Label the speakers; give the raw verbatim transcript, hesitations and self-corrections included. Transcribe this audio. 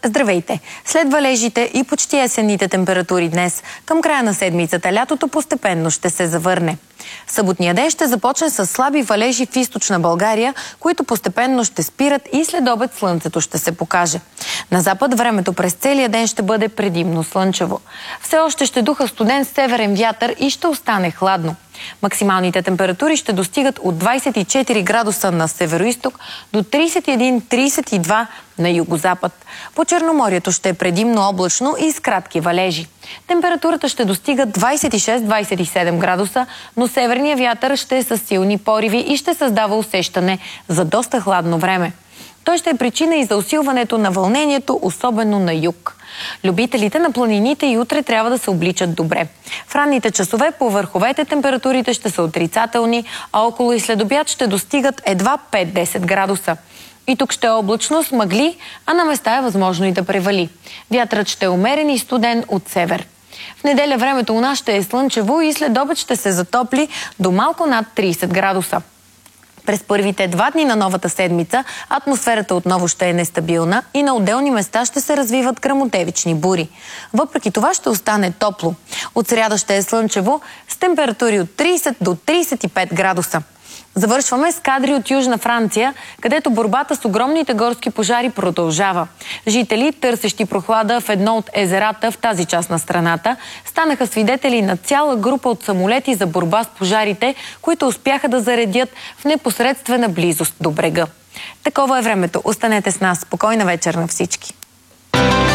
Speaker 1: Здравейте! След валежите и почти есенните температури днес, към края на седмицата лятото постепенно ще се завърне. Съботния ден ще започне с слаби валежи в източна България, които постепенно ще спират и след обед слънцето ще се покаже. На запад времето през целия ден ще бъде предимно слънчево. Все още ще духа студен северен вятър и ще остане хладно. Максималните температури ще достигат от двадесет и четири градуса на североизток до тридесет и един - тридесет и два на югозапад. По Черноморието ще е предимно облачно и с кратки валежи. Температурата ще достига двадесет и шест - двадесет и седем градуса, но северният вятър ще е с силни пориви и ще създава усещане за доста хладно време. Той ще е причина и за усилването на вълнението, особено на юг. Любителите на планините и утре трябва да се обличат добре. В ранните часове по върховете температурите ще са отрицателни, а около и след обяд ще достигат едва пет - десет градуса. И тук ще е облачно с мъгли, а на места е възможно и да превали. Вятърът ще е умерен и студен от север. В неделя времето у нас ще е слънчево и след обед ще се затопли до малко над тридесет градуса. През първите два дни на новата седмица атмосферата отново ще е нестабилна и на отделни места ще се развиват гръмотевични бури. Въпреки това ще остане топло. От сряда ще е слънчево с температури от тридесет до тридесет и пет градуса. Завършваме с кадри от Южна Франция, където борбата с огромните горски пожари продължава. Жители, търсещи прохлада в едно от езерата в тази част на страната, станаха свидетели на цяла група от самолети за борба с пожарите, които успяха да заредят в непосредствена близост до брега. Такова е времето. Останете с нас. Спокойна вечер на всички!